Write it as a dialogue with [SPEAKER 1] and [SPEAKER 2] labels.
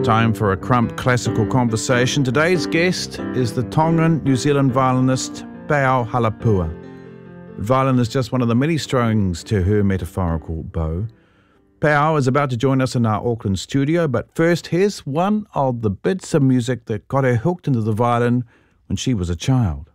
[SPEAKER 1] Time for a Crump Classical Conversation. Today's guest is the Tongan New Zealand violinist Pe'au Halapua. Violin is just one of the many strings to her metaphorical bow. Pe'au is about to join us in our Auckland studio, but first here's one of the bits of music that got her hooked into the violin when she was a child.